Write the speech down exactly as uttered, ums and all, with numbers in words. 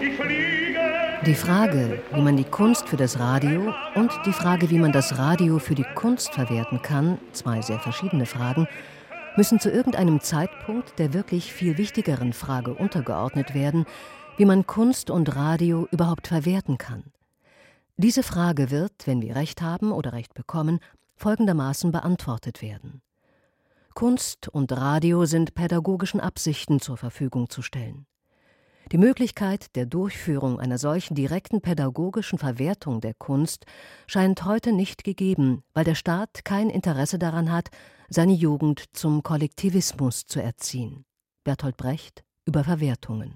Die Frage, wie man die Kunst für das Radio und die Frage, wie man das Radio für die Kunst verwerten kann, zwei sehr verschiedene Fragen, müssen zu irgendeinem Zeitpunkt der wirklich viel wichtigeren Frage untergeordnet werden, wie man Kunst und Radio überhaupt verwerten kann. Diese Frage wird, wenn wir Recht haben oder Recht bekommen, folgendermaßen beantwortet werden. Kunst und Radio sind pädagogischen Absichten zur Verfügung zu stellen. Die Möglichkeit der Durchführung einer solchen direkten pädagogischen Verwertung der Kunst scheint heute nicht gegeben, weil der Staat kein Interesse daran hat, seine Jugend zum Kollektivismus zu erziehen. Bertolt Brecht über Verwertungen.